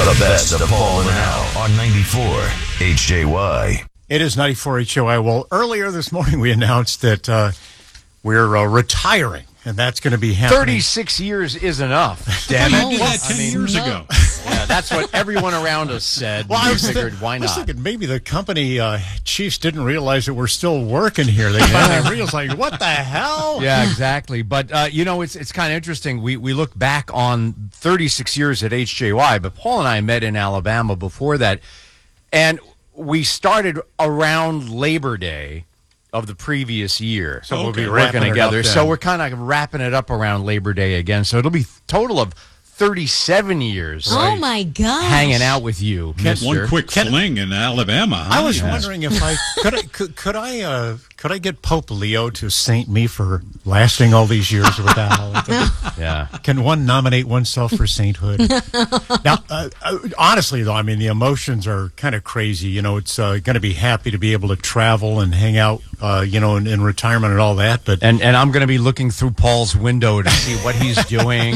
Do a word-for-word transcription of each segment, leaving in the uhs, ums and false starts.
The best of Paul and Al on ninety-four H J Y. It is ninety-four H J Y. Well, earlier this morning we announced that uh, we're uh, retiring, and that's going to be happening. thirty-six years is enough. Damn I it. did that ten I mean, years no. ago. Yeah, that's what everyone around us said. Well, we I was figured, th- why I was not? thinking maybe the company uh, chiefs didn't realize that we're still working here. They finally realized, like, what the hell? Yeah, exactly. But, uh, you know, it's it's kind of interesting. We we look back on thirty-six years at H J Y, but Paul and I met in Alabama before that, and we started around Labor Day of the previous year. So So we'll we'll be be wrapping working it together. up then. So we're kind of wrapping it up around Labor Day again. So it'll be total of thirty-seven years. Oh, my gosh. Hanging out with you, mister. One quick Can- fling in Alabama. Huh? I was Yeah. wondering if I could I could, could I uh, could I get Pope Leo to saint me for lasting all these years without. Yeah. Can one nominate oneself for sainthood? Now, uh, uh, honestly, though, I mean, the emotions are kind of crazy. You know, it's uh, going to be happy to be able to travel and hang out, uh, you know, in, in retirement and all that. But And and I'm going to be looking through Paul's window to see what he's doing.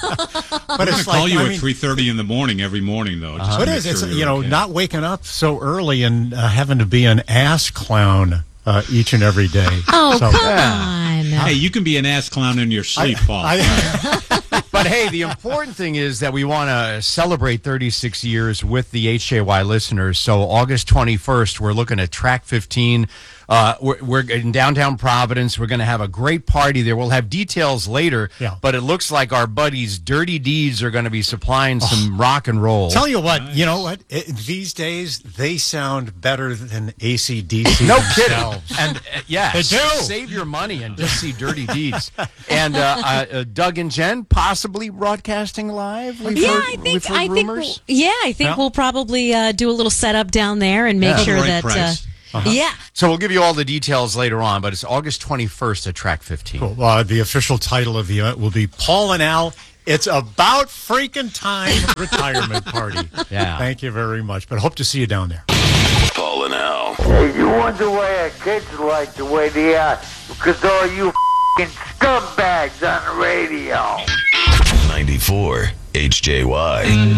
but I'm going it's to call like, you I at mean, three thirty in the morning every morning, though. Just to What make is it's sure you you're know okay. not waking up so early and uh, having to be an ass clown uh, each and every day. Oh, So- come Yeah. on. Hey, you can be an ass clown in your sleep, Paul. I- But hey, the important thing is that we want to celebrate thirty-six years with the H J Y listeners. So August twenty-first, we're looking at Track fifteen. Uh, we're, we're in downtown Providence. We're going to have a great party there. We'll have details later, Yeah. but it looks like our buddies Dirty Deeds are going to be supplying some rock and roll. Tell you what, you know what? It, these days they sound better than A C D C. No themselves. kidding. And uh, yeah, They do. save your money and just see Dirty Deeds. And uh, uh, uh, Doug and Jen possibly broadcasting live. We've Yeah, heard, I we've think heard I think rumors. we'll, yeah, I think Yeah. we'll probably uh, do a little setup down there and make Yeah. sure The right that price. uh, yeah. So we'll give you all the details later on, but it's August twenty-first at Track fifteen. Cool. Uh, the official title of the event will be Paul and Al. It's about freaking time retirement party. Yeah. Thank you very much. But hope to see you down there. Paul and Al. Hey, you wonder why our kids like the way they are? Because all you f***ing scumbags on the radio. ninety-four H J Y.